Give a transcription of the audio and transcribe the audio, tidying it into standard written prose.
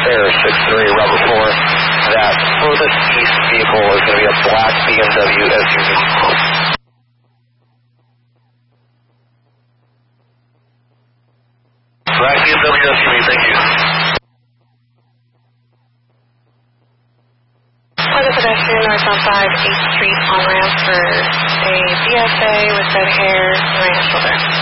Air 63, Robert 4. That furthest east vehicle is going to be a black BMW SUV. Black BMW SUV, thank you. For the pedestrian northbound 5 8th Street on ramp for a DSA with red hair, right shoulder.